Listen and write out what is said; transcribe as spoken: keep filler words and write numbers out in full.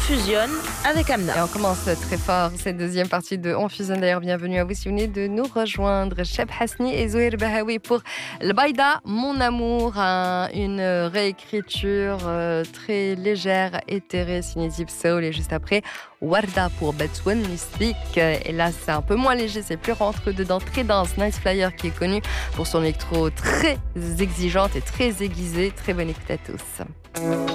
fusionne avec Amna. Et on commence très fort cette deuxième partie de On fusionne. D'ailleurs, bienvenue à vous si vous venez de nous rejoindre. Cheb Hasni et Zouheir Bahawi pour Le Baïda, Mon Amour, un, une réécriture euh, très légère, éthérée, signée Deep Soul. Et juste après, Warda pour Batouane Mystique. Et là, c'est un peu moins léger, c'est plus rentre dedans, très dense. Nice Flyer qui est connu pour son électro très exigeante et très aiguisée. Très bonne écoute à tous.